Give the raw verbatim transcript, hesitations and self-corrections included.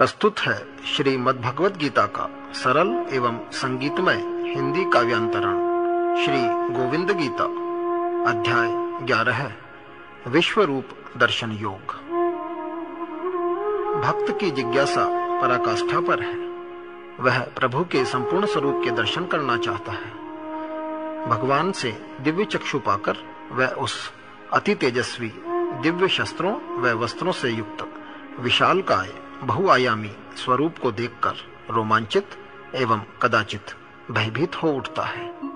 प्रस्तुत है श्रीमद् भगवद गीता का सरल एवं संगीतमय हिंदी काव्यांतरण। श्री गोविंद गीता अध्याय ग्यारह विश्व रूप दर्शन योग। भक्त की जिज्ञासा पराकाष्ठा पर है। वह प्रभु के संपूर्ण स्वरूप के दर्शन करना चाहता है। भगवान से दिव्य चक्षु पाकर वह उस अति तेजस्वी दिव्य शस्त्रों व वस्त्रों से युक्त विशालकाय बहुआयामी स्वरूप को देखकर रोमांचित एवं कदाचित भयभीत हो उठता है।